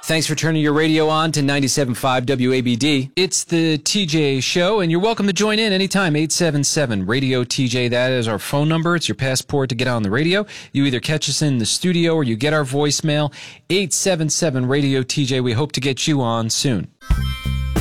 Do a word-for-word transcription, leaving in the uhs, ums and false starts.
Thanks for turning your radio on to ninety-seven point five W A B D. It's the T J Show, and you're welcome to join in anytime. eight seven seven radio T J. That is our phone number. It's your passport to get on the radio. You either catch us in the studio or you get our voicemail. eight seven seven radio T J. We hope to get you on soon.